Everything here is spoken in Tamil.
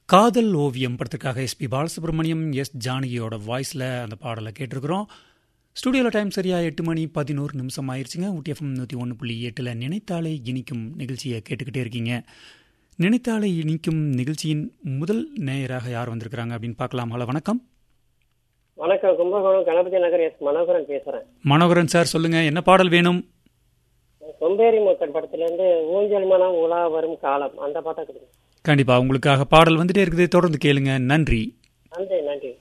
காதல் ஓவியம் படத்துக்காக எஸ்பி பாலசுப்ரமணியம், எஸ் ஜானகியோட வாய்ஸில் அந்த பாடலை கேட்டிருக்கிறோம். ஸ்டுடியோவில் டைம் சரியாக 8:11 ஆயிடுச்சுங்க. UTFM 101.8 நினைத்தாலே இனிக்கும் நிகழ்ச்சியை கேட்டுக்கிட்டே இருக்கீங்க. நினைத்தாலே இனிக்கும் நிகழ்ச்சியின் முதல் நேயராக யார் வந்திருக்கிறாங்க அப்படின்னு பார்க்கலாம். ஹலோ, வணக்கம். வணக்கம், கும்பகோணம் கணபதி நகர் எஸ் மனோகரன் பேசுறேன். மனோகரன் சார், சொல்லுங்க, என்ன பாடல் வேணும்? சொம்பேரி மூக்கன் படத்துல இருந்து ஊஞ்சல் மனம் உலா வரும் காலம் அந்த பாட்டை கொடுங்க. கண்டிப்பா உங்களுக்காக பாடல் வந்துட்டே இருக்குது, தொடர்ந்து கேளுங்க. நன்றி. நன்றி.